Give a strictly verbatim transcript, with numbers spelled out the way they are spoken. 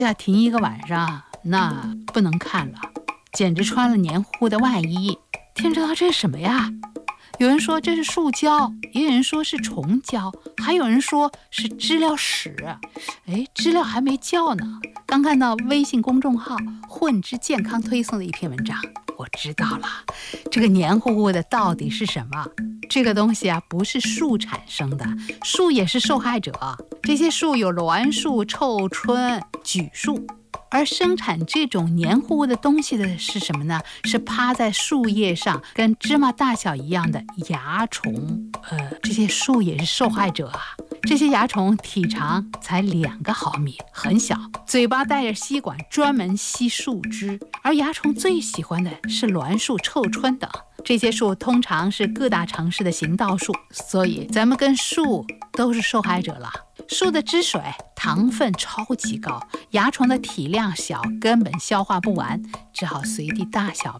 要停一个晚上，那不能看了，简直穿了黏糊糊的外衣。天知道这是什么呀？有人说这是树胶，也有人说是虫胶，还有人说是知了屎。哎，知了还没叫呢，刚看到微信公众号混之健康推送的一篇文章，我知道了，这个黏糊糊的到底是什么？这个东西啊，不是树产生的，树也是受害者。这些树有栾树、臭椿、榉树。而生产这种黏糊糊的东西的是什么呢？是趴在树叶上跟芝麻大小一样的蚜虫。呃，这些树也是受害者啊。这些蚜虫体长才两个毫米，很小，嘴巴带着吸管，专门吸树枝。而蚜虫最喜欢的是栾树、臭椿等。这些树通常是各大城市的行道树，所以咱们跟树都是受害者了。树的汁水糖分超级高，蚜虫的体量小，根本消化不完，只好随地大小